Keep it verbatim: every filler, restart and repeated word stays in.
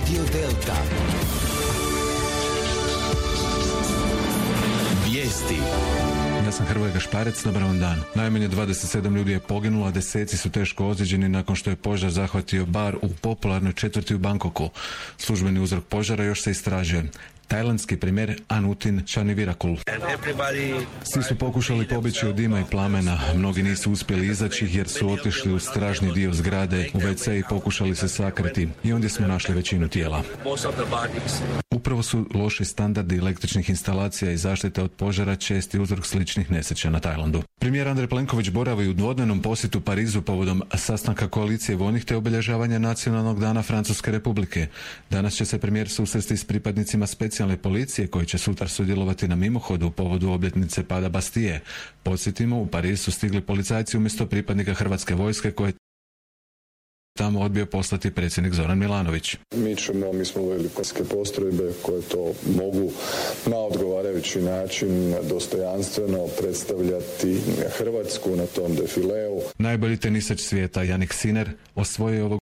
Radio Delta. Vijesti. Ja sam Hrvoje Gašparec, dobar vam dan. Najmanje dvadeset sedam ljudi je poginulo, a deseci su teško ozlijeđeni nakon što je požar zahvatio bar u popularnoj četvrti u Bangkoku. Službeni uzrok požara još se istražuje. Tajlandski premijer Anutin Charnvirakul. Svi su pokušali pobjeći od dima i plamena. Mnogi nisu uspjeli izaći jer su otišli u stražni dio zgrade u ve ce i pokušali se sakriti. I ondje smo našli većinu tijela. Upravo su loši standardi električnih instalacija i zaštite od požara česti uzrok sličnih nesreća na Tajlandu. Premijer Andrej Plenković boravi u dvodnevnom posjetu Parizu povodom sastanka koalicije vojnih te obilježavanja Nacionalnog dana Francuske Republike. Danas će se premijer susresti s pripadnicima specijalne policije koji će sutra sudjelovati na mimohodu u povodu obljetnice pada Bastije. Podsjetimo, u Pariz su stigli policajci umjesto pripadnika Hrvatske vojske koje tamo odbio poslati predsjednik Zoran Milanović. Mi ćemo, mi smo velikonske postrojbe koje to mogu na odgovarajući način dostojanstveno predstavljati Hrvatsku na tom defileu. Najbolji tenisač svijeta Jannik Sinner osvojio ovog